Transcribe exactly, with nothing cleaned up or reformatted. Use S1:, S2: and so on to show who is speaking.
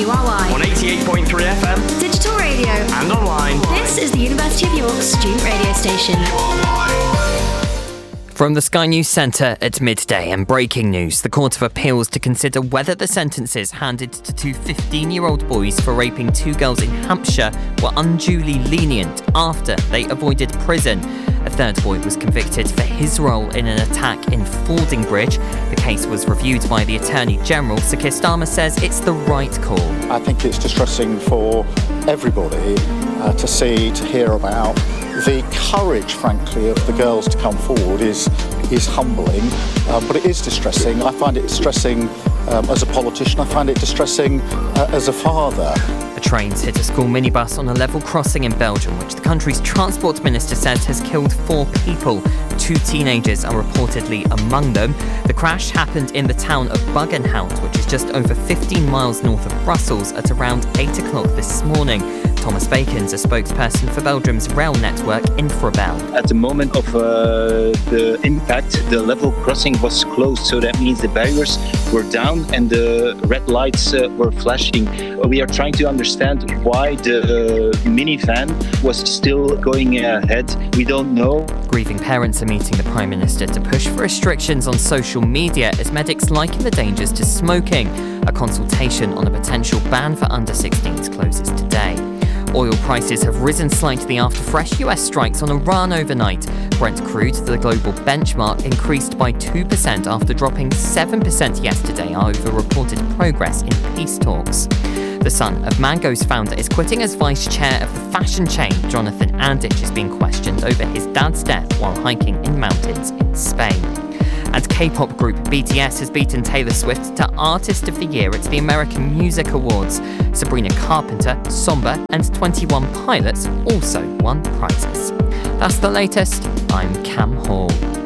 S1: W R Y.
S2: On eighty-eight point three F M.
S1: Digital radio.
S2: And online.
S1: This is the University of York student radio station.
S3: From the Sky News Centre at midday and breaking news, the Court of Appeals to consider whether the sentences handed to two fifteen-year-old boys for raping two girls in Hampshire were unduly lenient after they avoided prison. A third boy was convicted for his role in an attack in Fordingbridge. The case was reviewed by the Attorney General. Sir Keir Starmer says it's the right call.
S4: I think it's distressing for everybody uh, to see, to hear about. The courage, frankly, of the girls to come forward is is humbling, uh, but it is distressing. I find it distressing um, as a politician. I find it distressing uh, as a father.
S3: A train's hit a school minibus on a level crossing in Belgium, which the country's transport minister says has killed four people. Two teenagers are reportedly among them. The crash happened in the town of Buggenhout, which is just over fifteen miles north of Brussels, at around eight o'clock this morning. Thomas Bacon's a spokesperson for Belgium's rail network Infrabel.
S5: At the moment of uh, the impact, the level crossing was closed, so that means the barriers were down and the red lights uh, were flashing. We are trying to understand why the uh, minivan was still going ahead. We don't know.
S3: Grieving parents are meeting the Prime Minister to push for restrictions on social media as medics liken the dangers to smoking. A consultation on a potential ban for under sixteens closes today. Oil prices have risen slightly after fresh U S strikes on Iran overnight. Brent crude, the global benchmark, increased by two percent after dropping seven percent yesterday over reported progress in peace talks. The son of Mango's founder is quitting as vice chair of the fashion chain. Jonathan Anditch is being questioned over his dad's death while hiking in mountains in Spain. And K-pop group B T S has beaten Taylor Swift to Artist of the Year at the American Music Awards. Sabrina Carpenter, Somber and twenty-one Pilots also won prizes. That's the latest. I'm Cam Hall.